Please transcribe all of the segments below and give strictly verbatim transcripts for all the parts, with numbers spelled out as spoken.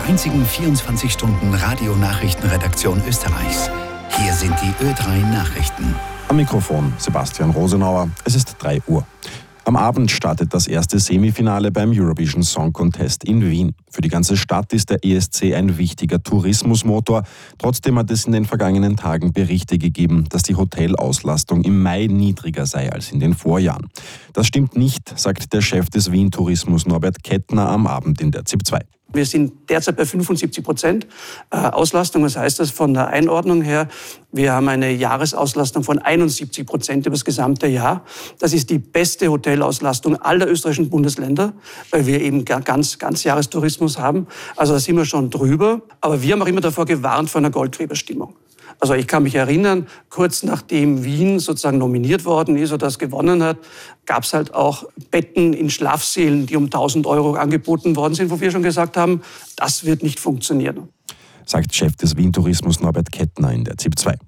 einzigen vierundzwanzig Stunden Radionachrichtenredaktion Österreichs. Hier sind die Ö drei Nachrichten. Am Mikrofon Sebastian Rosenauer. Es ist drei Uhr. Am Abend startet das erste Semifinale beim Eurovision Song Contest in Wien. Für die ganze Stadt ist der E S C ein wichtiger Tourismusmotor. Trotzdem hat es in den vergangenen Tagen Berichte gegeben, dass die Hotelauslastung im Mai niedriger sei als in den Vorjahren. Das stimmt nicht, sagt der Chef des Wien Tourismus Norbert Kettner am Abend in der Z I P zwei. Wir sind derzeit bei fünfundsiebzig Prozent Auslastung. Was heißt das von der Einordnung her? Wir haben eine Jahresauslastung von einundsiebzig Prozent über das gesamte Jahr. Das ist die beste Hotelauslastung aller österreichischen Bundesländer, weil wir eben ganz, ganz Jahrestourismus haben. Also da sind wir schon drüber. Aber wir haben auch immer davor gewarnt vor einer Goldgräberstimmung. Also ich kann mich erinnern, kurz nachdem Wien sozusagen nominiert worden ist oder das gewonnen hat, gab es halt auch Betten in Schlafsälen, die um tausend Euro angeboten worden sind, wo wir schon gesagt haben, das wird nicht funktionieren. Sagt Chef des Wien Tourismus Norbert Kettner in der Z I P zwei.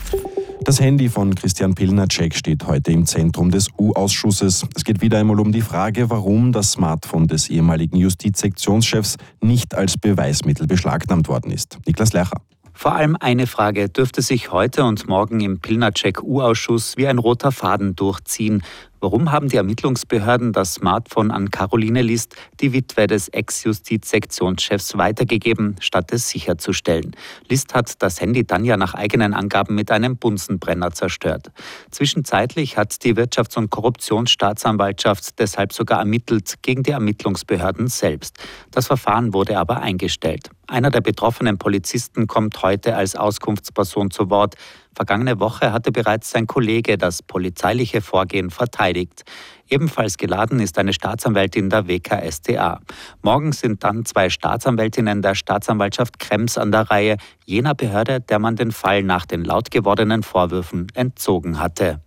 Das Handy von Christian Pilnacek steht heute im Zentrum des U-Ausschusses. Es geht wieder einmal um die Frage, warum das Smartphone des ehemaligen Justizsektionschefs nicht als Beweismittel beschlagnahmt worden ist. Niklas Lercher. Vor allem eine Frage dürfte sich heute und morgen im Pilnacek-U-Ausschuss wie ein roter Faden durchziehen. Warum haben die Ermittlungsbehörden das Smartphone an Caroline List, die Witwe des Ex-Justizsektionschefs, weitergegeben, statt es sicherzustellen? List hat das Handy dann ja nach eigenen Angaben mit einem Bunsenbrenner zerstört. Zwischenzeitlich hat die Wirtschafts- und Korruptionsstaatsanwaltschaft deshalb sogar ermittelt gegen die Ermittlungsbehörden selbst. Das Verfahren wurde aber eingestellt. Einer der betroffenen Polizisten kommt heute als Auskunftsperson zu Wort. Vergangene Woche hatte bereits sein Kollege das polizeiliche Vorgehen verteidigt. Ebenfalls geladen ist eine Staatsanwältin der W K S t A. Morgen sind dann zwei Staatsanwältinnen der Staatsanwaltschaft Krems an der Reihe, jener Behörde, der man den Fall nach den laut gewordenen Vorwürfen entzogen hatte.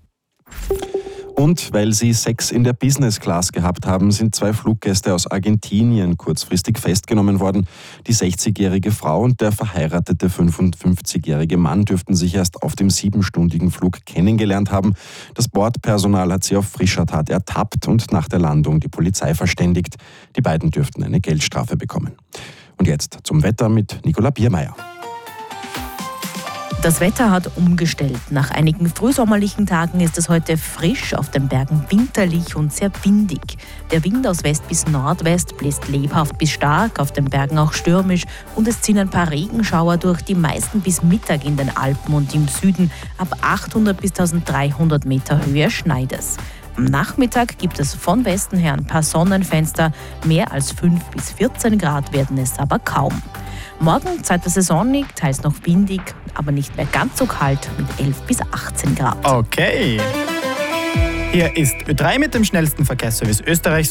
Und weil sie Sex in der Business Class gehabt haben, sind zwei Fluggäste aus Argentinien kurzfristig festgenommen worden. Die sechzigjährige Frau und der verheiratete fünfundfünfzigjährige Mann dürften sich erst auf dem siebenstündigen Flug kennengelernt haben. Das Bordpersonal hat sie auf frischer Tat ertappt und nach der Landung die Polizei verständigt. Die beiden dürften eine Geldstrafe bekommen. Und jetzt zum Wetter mit Nicola Biermeier. Das Wetter hat umgestellt. Nach einigen frühsommerlichen Tagen ist es heute frisch, auf den Bergen winterlich und sehr windig. Der Wind aus West bis Nordwest bläst lebhaft bis stark, auf den Bergen auch stürmisch und es ziehen ein paar Regenschauer durch, die meisten bis Mittag in den Alpen und im Süden. Ab achthundert bis eintausenddreihundert Meter Höhe schneit es. Am Nachmittag gibt es von Westen her ein paar Sonnenfenster, mehr als fünf bis vierzehn Grad werden es aber kaum. Morgen zeitweise sonnig, teils noch windig, aber nicht mehr ganz so kalt mit elf bis achtzehn Grad. Okay. Hier ist Ö drei mit dem schnellsten Verkehrsservice Österreichs